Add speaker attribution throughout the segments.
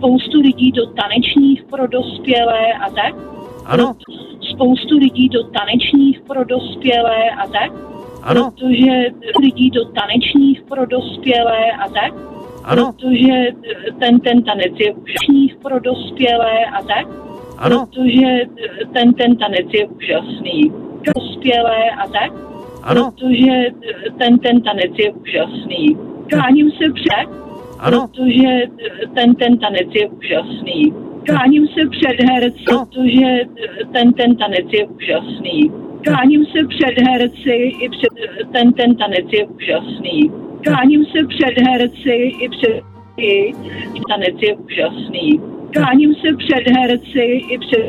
Speaker 1: spoustu lidí do tanečních pro dospělé a tak.
Speaker 2: Ano.
Speaker 1: Spoustu lidí do tanečních pro dospělé a tak.
Speaker 2: Ano.
Speaker 1: Protože lidí do tanečních pro dospělé a tak.
Speaker 2: Ano.
Speaker 1: Protože ten tanec je úžasný pro dospělé a tak.
Speaker 2: Ano.
Speaker 1: Protože ten tanec je úžasný pro dospělé a tak.
Speaker 2: Ano.
Speaker 1: Protože ten tanec je úžasný. Kláním se před.
Speaker 2: Ano.
Speaker 1: Protože ten tanec je úžasný. Kláním se před herci, protože ten tanec je úžasný. Kláním se před herci i před ten tanec je úžasný. Kláním se před herci i před tanec je úžasný. Kláním se před herci i před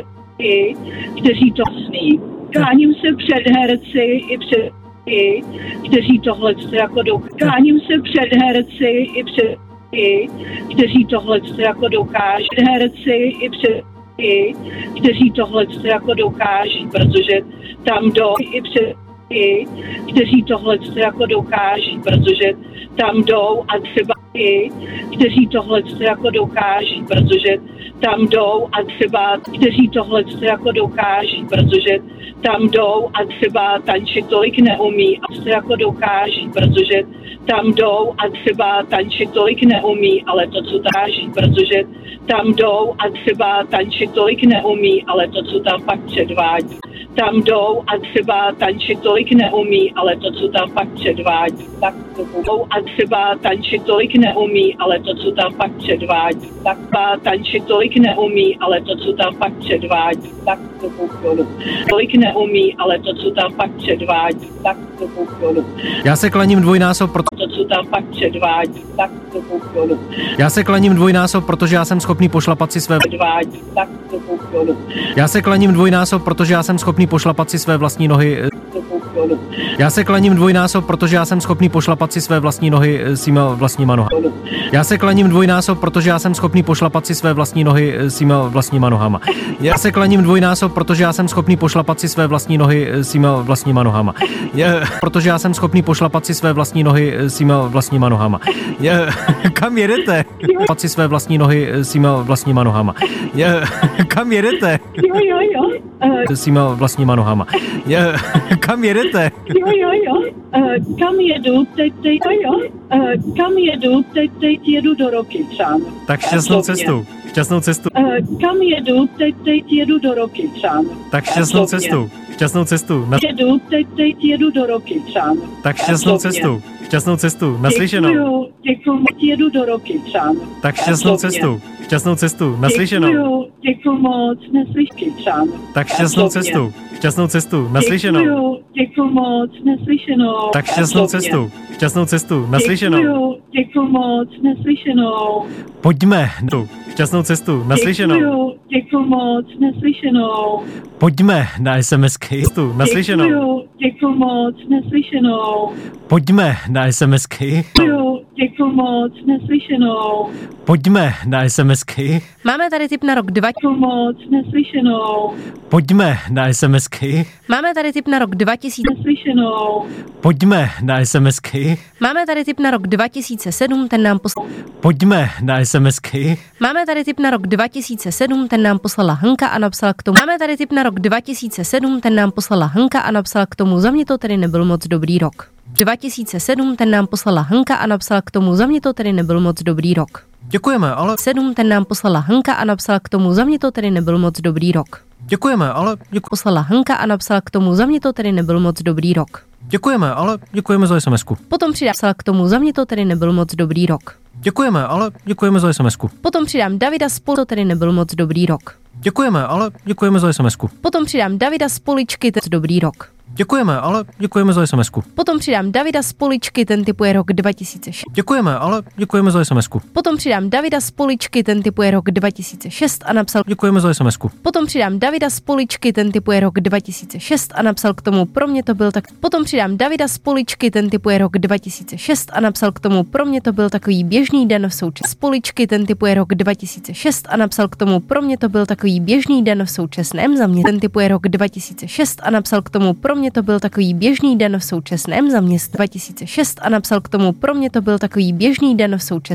Speaker 1: kteří to sní. Kláním se před herci i před kteří tohle jako kláním se před herci i před kteří tohle jako dokáží. Herci i před kteří tohle jako dokáží, protože tam jdou i před kteří tohle jako dokáží, protože tam jdou a třeba kteří tohle jako dokáží, protože tam jdou a třeba kteří tohle jako dokáží, protože tam jdou a třeba tančit tolik neumí a jako dokáží, protože tam jdou a třeba tančit tolik neumí, ale to, co dokáží, protože tam jdou a třeba tančit tolik neumí, ale to, co tam pak předvádí. Tam jdou a třeba tančit tolik neumí, ale to, co tam pak předvádí, tak to budou a třeba tančit tolik neumí, ale to, co tam pak předvádí, tak tančit tolik neumí, ale to, co tam pak předvádí, tak to budou. Tolik neumí, ale to, co tam pak předvádí, tak to budou.
Speaker 2: Já se klaním dvojnásob,
Speaker 1: To, co tam pak předvádí, tak to budou.
Speaker 2: Já se klaním dvojnásob, protože já jsem schopný pošlapat si své
Speaker 1: Předvádí, tak to budou.
Speaker 2: Já se klaním dvojnásob, protože já jsem schopný pošlapat si své vlastní nohy. Já se klaním dvojnásob, protože já jsem schopný pošlapat si své vlastní nohy svýma vlastníma nohama. Já se klaním dvojnásob, protože já jsem schopný pošlapat si své vlastní nohy svýma vlastníma nohama. Já se klaním dvojnásob, protože já jsem schopný pošlapat si své vlastní nohy svýma vlastníma nohama. Protože já jsem schopný pošlapat si své vlastní nohy svýma vlastníma nohama. Kam jedete? Pošlapat si své vlastní nohy svýma vlastníma nohama. Kam jedete?
Speaker 1: Jo.
Speaker 2: Svýma vlastníma nohama. Kam jedete?
Speaker 1: Jo. Kam jedu? Teď, jo. Kam jedu? Teď jedu do Rokycan.
Speaker 2: Tak šťastnou cestu. Šťastnou cestu.
Speaker 1: Kam jedu? Teď jedu do Rokycan.
Speaker 2: Tak šťastnou cestu. Šťastnou cestu.
Speaker 1: Jedu, teď jedu do Rokycan.
Speaker 2: Tak šťastnou cestu. Šťastnou cestu. Naslyšenou.
Speaker 1: Děkuju, jedu do Rokycan.
Speaker 2: Tak šťastnou cestu. Šťastnou cestu. Naslyšenou.
Speaker 1: Děkuju moc, neslyškycan.
Speaker 2: Tak šťastnou cestu. Šťastnou cestu. Naslyšenou.
Speaker 1: Děkuju moc, neslyšenou.
Speaker 2: Tak šťastnou cestu. Šťastnou cestu. Naslyšenou.
Speaker 1: Děkuju moc, neslyšenou.
Speaker 2: Pojďme. Šťastnou cestu. Naslyšenou.
Speaker 1: Děkuju moc, neslyšenou.
Speaker 2: Pojďme na SMSky. Naslyšenou.
Speaker 1: Děkuju moc, neslyšenou.
Speaker 2: Pojďme na SMSky.
Speaker 1: Děkuju moc, neslyšenou.
Speaker 2: Pojďme na SMSky.
Speaker 3: Máme tady tip na rok 2000.
Speaker 1: Děkuju moc, neslyšenou.
Speaker 2: Pojďme na SMSky.
Speaker 3: Máme tady tip na rok 2000.
Speaker 1: Neslyšenou.
Speaker 2: Pojďme na SMSky.
Speaker 3: Máme tady tip na rok 2007, ten nám poslal.
Speaker 2: Pojďme na SMSky.
Speaker 3: Máme tady tip na rok 2007, ten nám poslala Hanka a napsala k tomu. Máme tady tip na rok 2007, ten nám poslala Hanka a napsala k tomu. Za mě to tedy nebyl moc dobrý rok. 2007, ten nám poslala Hanka a napsala k tomu. Za mě to tedy nebyl moc dobrý rok.
Speaker 2: Děkujeme, ale...
Speaker 3: 7, ten nám poslala Hanka a napsala k tomu. Za mě to tedy nebyl moc dobrý rok.
Speaker 2: Děkujeme, ale...
Speaker 3: Poslala Hanka a napsala k tomu. Za mě to tedy nebyl moc dobrý rok.
Speaker 2: Děkujeme, ale děkujeme za SMSku.
Speaker 3: Potom přidám k tomu. Za mě to tedy nebyl moc dobrý rok.
Speaker 2: Děkujeme, ale děkujeme za SMSku.
Speaker 3: Potom přidám Davida Spol, to tedy nebyl moc dobrý rok.
Speaker 2: Děkujeme, ale děkujeme za SMSku.
Speaker 3: Potom přidám Davida Spoličky, to je dobrý rok.
Speaker 2: Děkujeme, ale děkujeme za SMSku.
Speaker 3: Potom přidám Davida Spoličky, ten typuje rok 2006.
Speaker 2: Děkujeme, ale děkujeme za SMSku.
Speaker 3: Potom přidám Davida Spoličky, ten typuje rok 2006 a napsal.
Speaker 2: Děkujeme za SMSku.
Speaker 3: Potom přidám Davida Spoličky, ten typuje rok 2006 a napsal k tomu. Pro mě to byl tak. Potom přidám Davida Spoličky, ten typuje rok 2006 a napsal k tomu. Pro mě to byl takový běžný den v současnosti. Spoličky, ten typuje rok 2006 a napsal k tomu. Pro mě to byl takový běžný den v současném zaměstnání. Ten typuje rok 2006 a napsal k tomu. Pro mě to byl takový běžný den v současném zaměstnání. 2006 a napsal k tomu. Pro mě to byl takový běžný den v současném